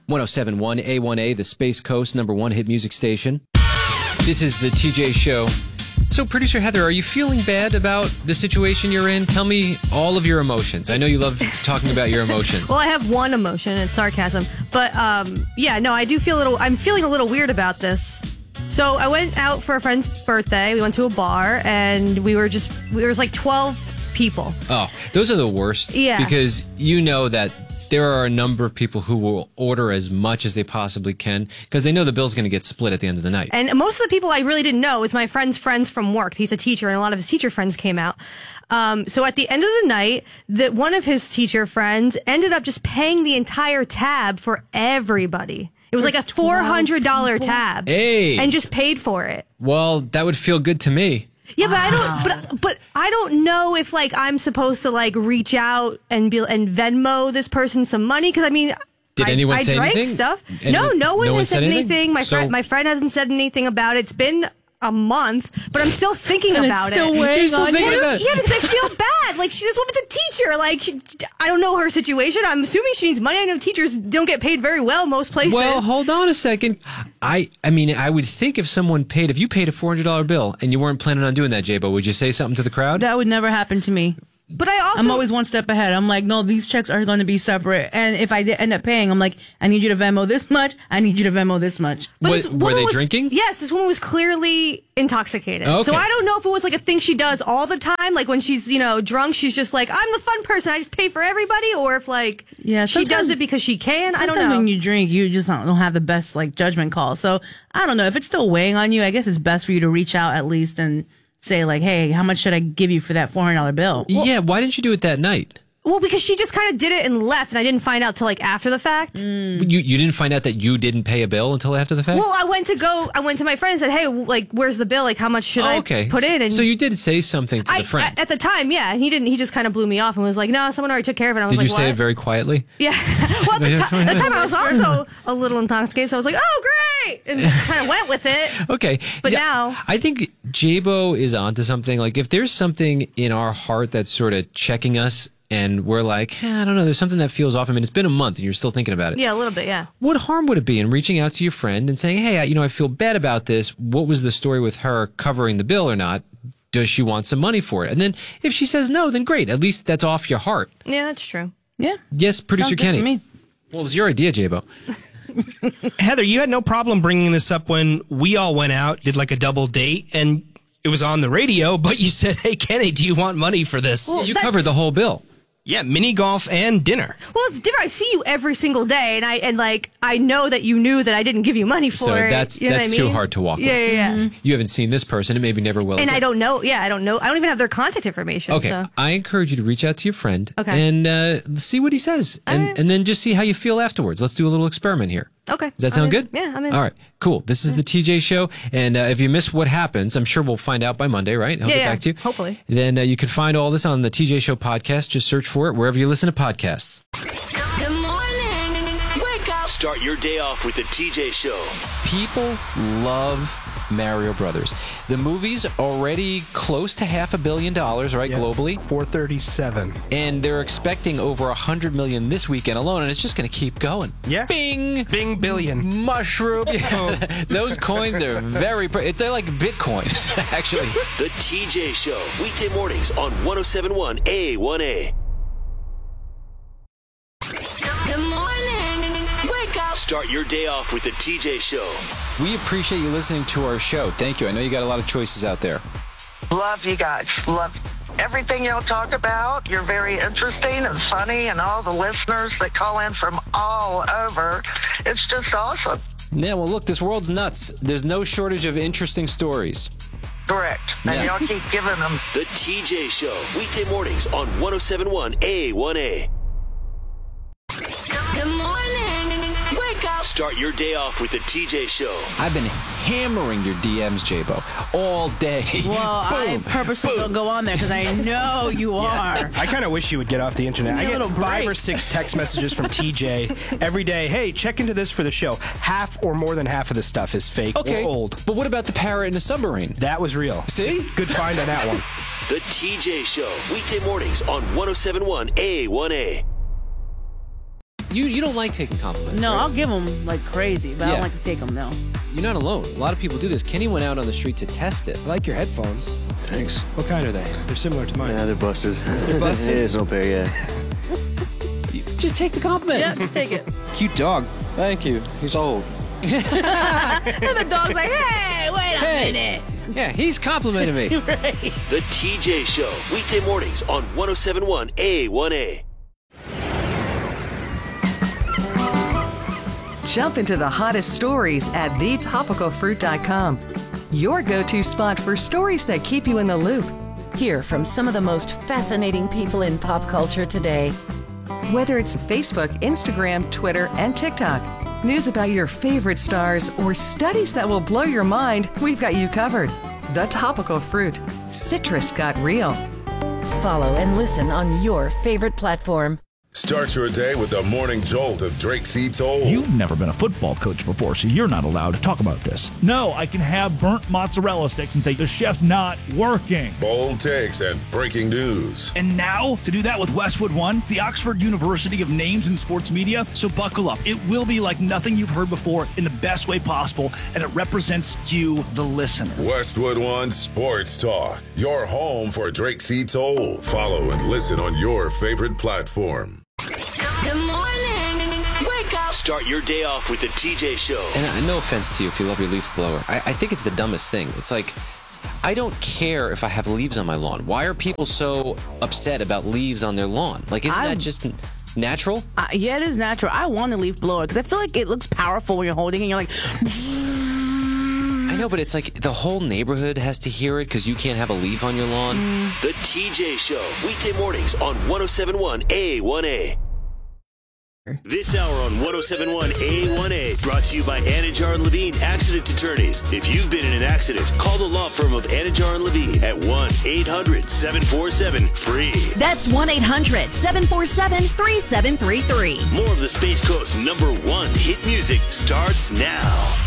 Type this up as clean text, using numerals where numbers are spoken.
1071 A1A, the Space Coast #1 hit music station. This is the TJ Show. So, Producer Heather, are you feeling bad about the situation you're in? Tell me all of your emotions. I know you love talking about your emotions. Well, I have one emotion. It's sarcasm. But, I do feel I'm feeling a little weird about this. So I went out for a friend's birthday. We went to a bar, and there was like 12 people. Oh, those are the worst. Yeah. Because you know that there are a number of people who will order as much as they possibly can because they know the bill's going to get split at the end of the night. And most of the people I really didn't know was my friend's friends from work. He's a teacher, and a lot of his teacher friends came out. So at the end of the night, one of his teacher friends ended up just paying the entire tab for everybody. It was like a $400 tab. Hey. And just paid for it. Well, that would feel good to me. Yeah, but I don't know if like I'm supposed to like reach out and Venmo this person some money because I mean, did anyone say drank anything? stuff. No one has said anything. My So- friend hasn't said anything about it. It's been a month, but I'm still thinking about still it. weighing on you? Yeah, because I feel bad. Like this woman's a teacher. Like I don't know her situation. I'm assuming she needs money. I know teachers don't get paid very well most places. Well, hold on a second. I mean, I would think if you paid a $400 bill and you weren't planning on doing that, J-Bo, would you say something to the crowd? That would never happen to me. But I'm always one step ahead. I'm like, no, these checks are going to be separate. And if I end up paying, I'm like, I need you to Venmo this much. I need you to Venmo this much. Were they drinking? Yes, this woman was clearly intoxicated. Okay. So I don't know if it was like a thing she does all the time. Like when she's, drunk, she's just like, I'm the fun person. I just pay for everybody. Or if like she does it because she can. I don't know. When you drink, you just don't have the best like judgment call. So I don't know. If it's still weighing on you, I guess it's best for you to reach out at least and say like, hey, how much should I give you for that $400 bill? Yeah, why didn't you do it that night? Well, because she just kind of did it and left, and I didn't find out till like after the fact. You didn't find out that you didn't pay a bill until after the fact? Well, I went to my friend and said, hey, like, where's the bill? Like, how much should I put in? And so you did say something to the friend. At the time, yeah. And he just kind of blew me off and was like, no, someone already took care of it. And I was did like, you say what? it very quietly? Yeah. Well, at the time I was also a little intoxicated, so I was like, oh, great! And just kind of went with it. Okay. But now... I think J-Bo is onto something. Like, if there's something in our heart that's sort of checking us, and we're like, I don't know, there's something that feels off. I mean, it's been a month and you're still thinking about it. Yeah, a little bit, yeah. What harm would it be in reaching out to your friend and saying, hey, I feel bad about this. What was the story with her covering the bill or not? Does she want some money for it? And then if she says no, then great. At least that's off your heart. Yeah, that's true. Yeah. Yes, Producer Sounds good Kenny. to me. Well, it was your idea, J-Bo. Heather, you had no problem bringing this up when we all went out, did like a double date, and it was on the radio, but you said, hey, Kenny, do you want money for this? Well, you covered the whole bill. Yeah, mini golf and dinner. Well, it's different. I see you every single day, and I know that you knew that I didn't give you money for it. So that's what too hard to walk with. Yeah. Mm-hmm. You haven't seen this person, and maybe never will. And again. I don't know. Yeah, I don't know. I don't even have their contact information. Okay, So. I encourage you to reach out to your friend Okay. and see what he says, right. and then just see how you feel afterwards. Let's do a little experiment here. Okay. Does that sound good? Yeah, I'm in. All right, cool. This is the TJ Show, and if you miss what happens, I'm sure we'll find out by Monday, right? I'll get back to you. Hopefully. Then you can find all this on the TJ Show podcast. Just search for it wherever you listen to podcasts. Good morning. Wake up. Start your day off with the TJ Show. People love Mario Brothers. The movie's already close to $500 million, right, globally? 437. And they're expecting over 100 million this weekend alone, and it's just going to keep going. Yeah. Bing! Bing billion. Mushroom. Yeah. Those coins are they're like Bitcoin, actually. The TJ Show. Weekday mornings on 1071 A1A. Good morning. Wake up. Start your day off with the TJ Show. We appreciate you listening to our show. Thank you. I know you got a lot of choices out there. Love you guys. Love everything y'all talk about. You're very interesting and funny, and all the listeners that call in from all over. It's just awesome. Yeah, well, look, this world's nuts. There's no shortage of interesting stories. Correct. And y'all keep giving them. The TJ Show. Weekday mornings on 1071 A1A. Good morning. Wake up. Start your day off with the TJ Show. I've been hammering your DMs, J-Bo, all day. Well, I purposely don't go on there because I know you are. I kind of wish you would get off the internet. I Give me a get little 5 or break. 6 text messages from TJ every day. Hey, check into this for the show. Half or more than half of the stuff is fake or old. But what about the parrot in the submarine? That was real. See? Good find on that one. The TJ Show. Weekday mornings on 1071 A1A. You don't like taking compliments. No, right? I'll give them like crazy, but I Yeah. don't like to take them, no. You're not alone. A lot of people do this. Kenny went out on the street to test it. I like your headphones. Thanks. What kind are they? They're similar to mine. Yeah, they're busted. They're busted? Yeah, it's no pair, yeah. Just take the compliment. Yeah, just take it. Cute dog. Thank you. He's old. And the dog's like, hey, wait a minute. Yeah, he's complimenting me. The TJ Show, weekday mornings on 107.1 A1A. Jump into the hottest stories at thetopicalfruit.com. Your go-to spot for stories that keep you in the loop. Hear from some of the most fascinating people in pop culture today. Whether it's Facebook, Instagram, Twitter, and TikTok, news about your favorite stars, or studies that will blow your mind, we've got you covered. The Topical Fruit. Citrus got real. Follow and listen on your favorite platform. Start your day with the morning jolt of Drake C. Toll. You've never been a football coach before, so you're not allowed to talk about this. No, I can have burnt mozzarella sticks and say the chef's not working. Bold takes and breaking news. And now, to do that with Westwood One, the Oxford University of Names in Sports Media. So buckle up. It will be like nothing you've heard before in the best way possible, and it represents you, the listener. Westwood One Sports Talk. Your home for Drake C. Toll. Follow and listen on your favorite platform. Good morning. Wake up. Start your day off with the TJ Show. And no offense to you if you love your leaf blower. I think it's the dumbest thing. It's like, I don't care if I have leaves on my lawn. Why are people so upset about leaves on their lawn? Like, isn't that just natural? Yeah, it is natural. I want a leaf blower because I feel like it looks powerful when you're holding it and you're like... I know, but it's like the whole neighborhood has to hear it because you can't have a leaf on your lawn. The TJ Show, weekday mornings on 107.1 A1A. This hour on 107.1 A1A, brought to you by Anajar and Levine Accident Attorneys. If you've been in an accident, call the law firm of Anajar and Levine at 1-800-747-FREE. That's 1-800-747-3733. More of the Space Coast's #1 hit music starts now.